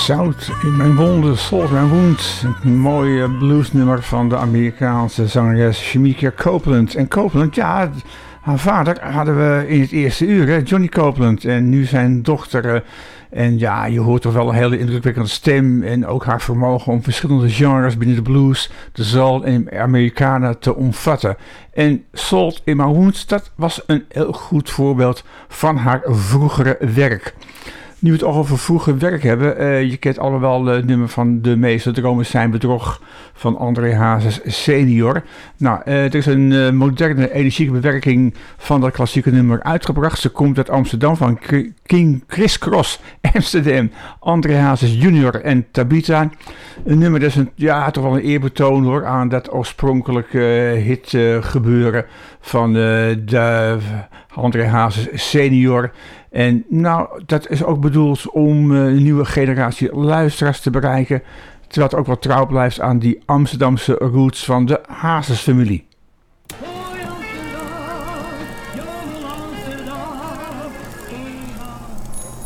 Zout in mijn wonden, salt mijn wound. Een mooi bluesnummer van de Amerikaanse zangeres Shemekia Copeland. En Copeland, ja, haar vader hadden we in het eerste uur, hè, Johnny Copeland. En nu zijn dochter. En ja, je hoort toch wel een hele indrukwekkende stem. En ook haar vermogen om verschillende genres binnen de blues, de soul en Americana te omvatten. En Salt in My Wound, dat was een heel goed voorbeeld van haar vroegere werk. Nu we het al over vroeger werk hebben, je kent allemaal wel het nummer van De meeste dromen zijn bedrog van André Hazes senior. Nou, er is een moderne, energieke bewerking van dat klassieke nummer uitgebracht. Ze komt uit Amsterdam van King Chris Cross, Amsterdam, André Hazes junior en Tabitha. Een nummer dat is toch wel een eerbetoon hoor aan dat oorspronkelijke hit gebeuren van de André Hazes senior. En nou, dat is ook bedoeld om een nieuwe generatie luisteraars te bereiken, terwijl het ook wel trouw blijft aan die Amsterdamse roots van de Hazes-familie.